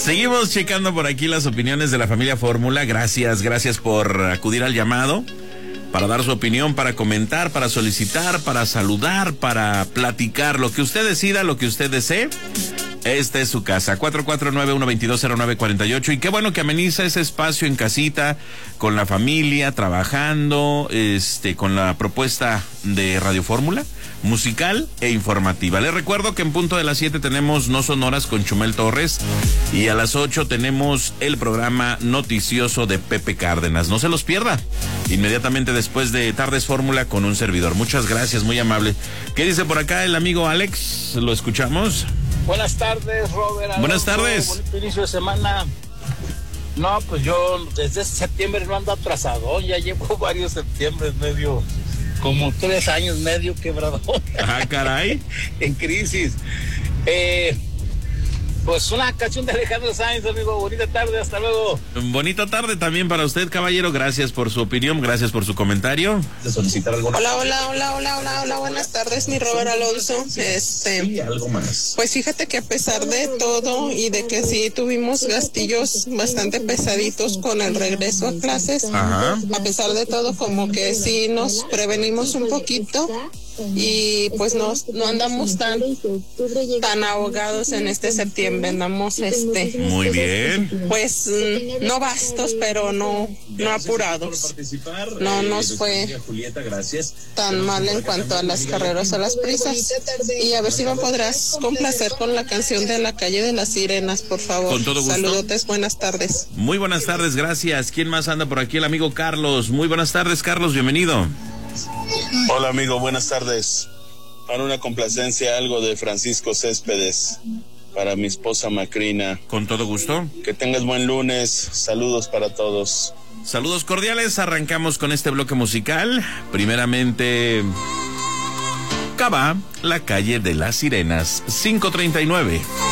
Seguimos checando por aquí las opiniones de la familia Fórmula. Gracias por acudir al llamado, para dar su opinión, para comentar, para solicitar, para saludar, para platicar. Lo que usted decida, lo que usted desee. Esta es su casa, 449-122-0948. Y qué bueno que ameniza ese espacio en casita, con la familia, trabajando, con la propuesta de Radio Fórmula, musical e informativa. Les recuerdo que en punto de las 7 tenemos No Sonoras con Chumel Torres y a las 8 tenemos el programa noticioso de Pepe Cárdenas. No se los pierda. Inmediatamente después de Tardes Fórmula con un servidor. Muchas gracias, muy amable. ¿Qué dice por acá el amigo Alex? ¿Lo escuchamos? Buenas tardes, Robert. Buenas tardes. Bonito inicio de semana. No, pues yo desde septiembre no ando atrasado. Ya llevo varios septiembres, como 3 años medio quebrado. Ah, caray. En crisis. Pues una canción de Alejandro Sanz, amigo. Bonita tarde, hasta luego. Bonita tarde también para usted, caballero. Gracias por su opinión, gracias por su comentario. De solicitar alguna. Hola, buenas tardes, mi Robert Alonso. Sí, algo más. Pues fíjate que a pesar de todo y de que sí tuvimos gastillos bastante pesaditos con el regreso a clases, Ajá. A pesar de todo como que sí nos prevenimos un poquito y pues no andamos tan ahogados en este septiembre, andamos Muy bien. pues no bastos, pero no apurados. No nos fue tan mal en cuanto a las carreras, a las prisas. Y a ver si me podrás complacer con la canción de La Calle de las Sirenas, por favor. Con todo gusto. Saludotes, buenas tardes. Muy buenas tardes, gracias. ¿Quién más anda por aquí? El amigo Carlos. Muy buenas tardes, Carlos, bienvenido. Hola amigo, buenas tardes. Para una complacencia, algo de Francisco Céspedes, para mi esposa Macrina. Con todo gusto. Que tengas buen lunes, saludos para todos. Saludos cordiales, arrancamos con este bloque musical. Primeramente, Cabá, La Calle de las Sirenas, 5:39.